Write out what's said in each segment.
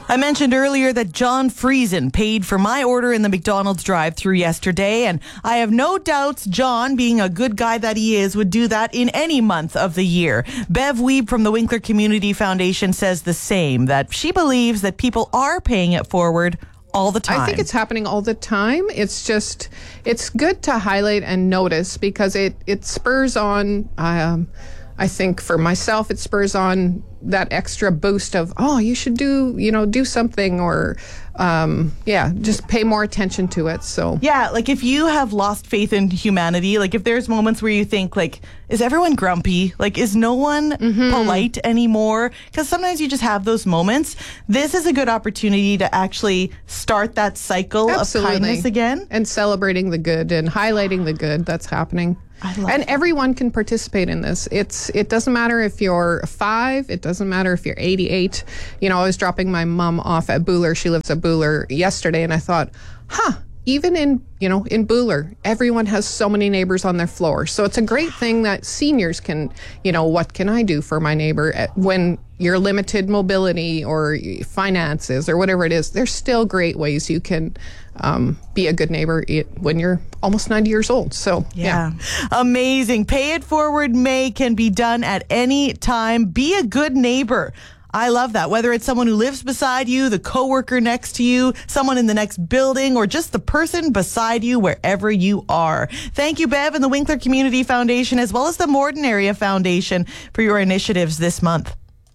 I mentioned earlier that John Friesen paid for my order in the McDonald's drive-thru yesterday, and I have no doubts John, being a good guy that he is, would do that in any month of the year. Bev Weeb from the Winkler Community Foundation says the same, that she believes that people are paying it forward all the time. I think it's happening all the time. It's just, it's good to highlight and notice because it spurs on, I think for myself, it spurs on that extra boost of, oh, you should do something or, just pay more attention to it. So yeah, like if you have lost faith in humanity, like if there's moments where you think like, is everyone grumpy? Like, is no one polite anymore? Because sometimes you just have those moments. This is a good opportunity to actually start that cycle of kindness again. And celebrating the good and highlighting the good that's happening. And everyone can participate in this. It doesn't matter if you're 5. It doesn't matter if you're 88. I was dropping my mom off at Buhler. She lives at Buhler yesterday, and I thought, even in Buhler, everyone has so many neighbors on their floor. So it's a great thing that seniors can, what can I do for my neighbor when you're limited mobility or finances or whatever it is. There's still great ways you can be a good neighbor when you're almost 90 years old. So, yeah. Amazing. Pay It Forward May can be done at any time. Be a good neighbor. I love that. Whether it's someone who lives beside you, the coworker next to you, someone in the next building, or just the person beside you wherever you are. Thank you, Bev, and the Winkler Community Foundation, as well as the Morden Area Foundation for your initiatives this month.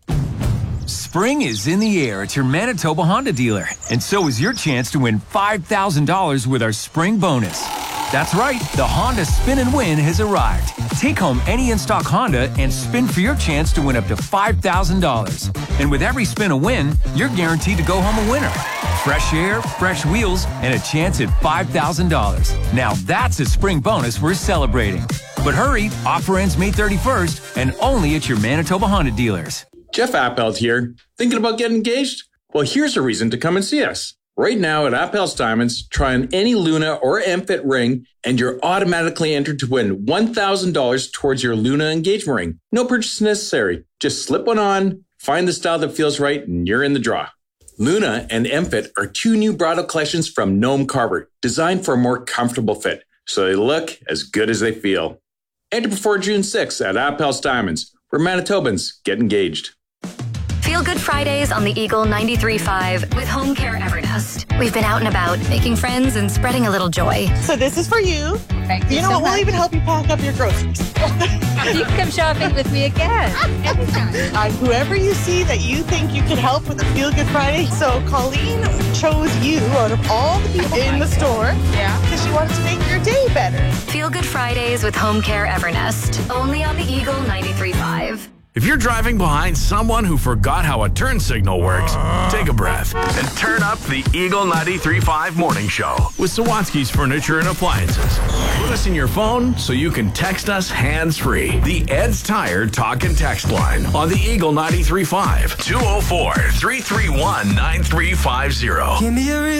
Spring is in the air at your Manitoba Honda dealer, and so is your chance to win $5,000 with our spring bonus. That's right, the Honda Spin and Win has arrived. Take home any in-stock Honda and spin for your chance to win up to $5,000. And with every spin a win, you're guaranteed to go home a winner. Fresh air, fresh wheels, and a chance at $5,000. Now that's a spring bonus we're celebrating. But hurry, offer ends May 31st and only at your Manitoba Honda dealers. Jeff Appelt here. Thinking about getting engaged? Well, here's a reason to come and see us. Right now at Appel's Diamonds, try on any Luna or MFit ring and you're automatically entered to win $1,000 towards your Luna engagement ring. No purchase necessary. Just slip one on, find the style that feels right, and you're in the draw. Luna and MFit are 2 new bridal collections from Noam Carver, designed for a more comfortable fit, so they look as good as they feel. Enter before June 6th at Appel's Diamonds, where Manitobans get engaged. Feel Good Fridays on the Eagle 93.5 with Home Care Evernest. We've been out and about, making friends and spreading a little joy. So this is for you. Thank you know so what? We'll much. even help you pack up your groceries. You can come shopping with me again anytime. Whoever you see that you think you can help with a Feel Good Friday. So Colleen chose you out of all the people in the store. Yeah. Because she wanted to make your day better. Feel Good Fridays with Home Care Evernest. Only on the Eagle 93.5. If you're driving behind someone who forgot how a turn signal works, take a breath and turn up the Eagle 93.5 Morning Show with Sawatsky's Furniture and Appliances. Put us in your phone so you can text us hands-free. The Ed's Tire Talk and Text line on the Eagle 93.5 204-331-9350.